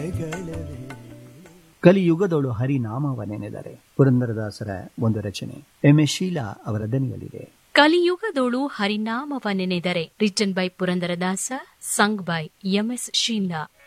ಕಲಿಯುಗದೊಳು ಹರಿನಾಮವ ನೆನೆದರೆ ಪುರಂದರದಾಸರ ಒಂದು ರಚನೆ. ಎಂ.ಎಸ್. ಶೀಲಾ ಅವರ ದನಿಯಲ್ಲಿದೆ. ಕಲಿಯುಗದೋಳು ಹರಿನಾಮವ ನೆನೆದರೆ, written by Purandaradasa, sung by MS. Sheila.